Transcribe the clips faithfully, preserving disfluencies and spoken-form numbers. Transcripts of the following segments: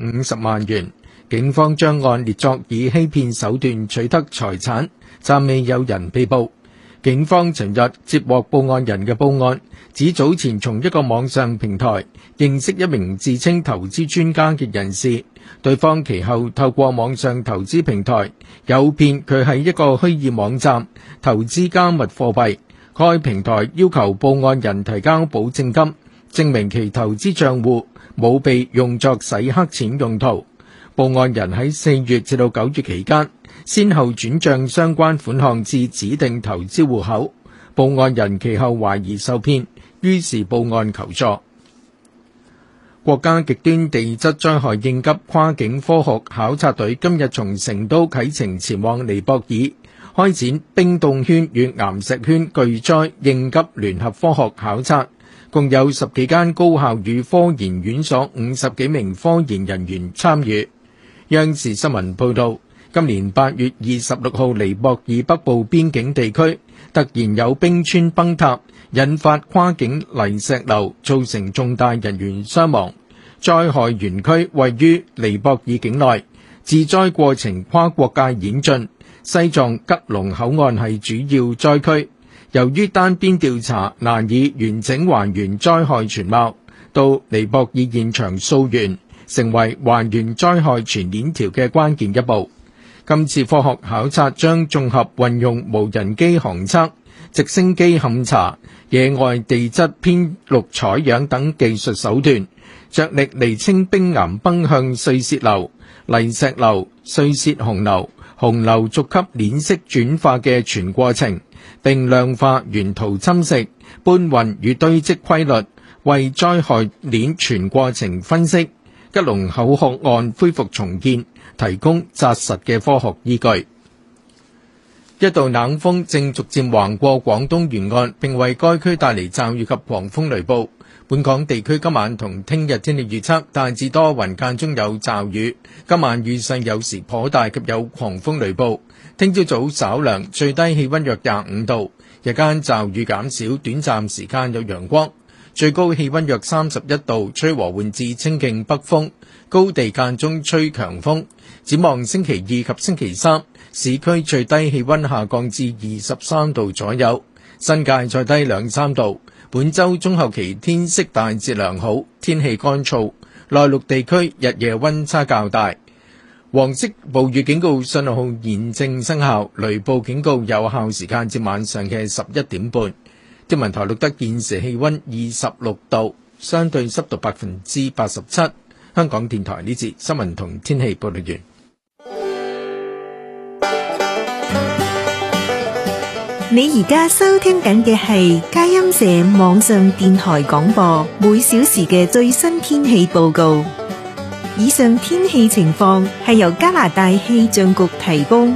五十萬元。警方將案列作以欺騙手段取得財產，暫未有人被捕。警方尋日接獲報案人嘅報案，指早前從一個網上平台認識一名自稱投資專家嘅人士，對方其後透過網上投資平台誘騙佢喺一個虛擬網站投資加密貨幣，該平台要求報案人提交保證金，證明其投資帳戶冇被用作洗黑錢用途。報案人喺四月至到九月期間，先後轉帳相關款項至指定投資戶口。報案人其後懷疑受騙，於是報案求助。國家極端地質災害應急跨境科學考察隊今日從成都啟程前往尼泊爾，開展冰凍圈與岩石圈巨災應急聯合科學考察，共有十幾間高校與科研院所五十幾名科研人員參與。央視新聞報道，今年八月二十六號，尼泊爾北部邊境地區突然有冰川崩塌，引發跨境泥石流，造成重大人員傷亡。災害園區位於尼泊爾境內，治災過程跨國界演進，西藏吉隆口岸係主要災區。由於單邊調查難以完整還原災害全貌，到尼泊爾現場溯源成為還原災害全鏈條嘅關鍵一步。今次科學考察將綜合運用無人機航測、直升機勘查、野外地質編錄採樣等技術手段，着力釐清冰岩崩向碎屑流、泥石流、碎屑洪流、洪流逐級鏈式轉化嘅全過程，並量化沿途侵蝕、搬運與堆積規律，為災害鏈全過程分析、吉隆口岸恢復重建提供紮實嘅科學依據。一道冷鋒正逐漸橫過廣東沿岸，並為該區帶嚟驟雨及狂風雷暴。本港地區今晚同聽日天氣預測大致多雲，間中有驟雨，今晚雨勢有時頗大及有狂風雷暴。聽朝早稍涼，最低氣溫約廿五度，日間驟雨減少，短暫時間有陽光，最高氣溫約三十一度，吹和緩至清勁北風，高地間中吹強風。展望星期二及星期三，市區最低氣溫下降至二十三度左右，新界再低兩三度。本週中後期天色大致良好，天氣乾燥，內陸地區日夜溫差較大。黃色暴雨警告信號現正生效，雷暴警告有效時間至晚上嘅十一點半。天文台錄得現時氣溫二十六度，相對濕度百分之八十七。香港電台呢節新聞同天氣報道完。 你而家收聽緊嘅係佳音社網上電台廣播，每小時嘅最新天氣報告。以上天氣情況係由加拿大氣象局提供。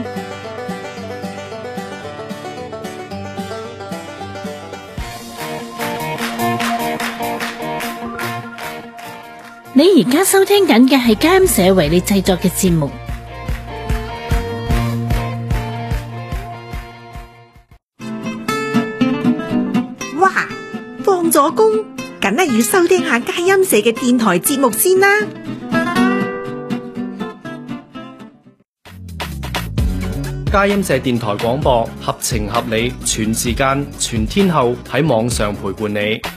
你而家收聽緊嘅係佳音社為你製作嘅節目。 放咗工，梗係要收聽下佳音社嘅電台節目先啦。 佳音社電台廣播，合情合理，全時間、全天候喺網上陪伴你。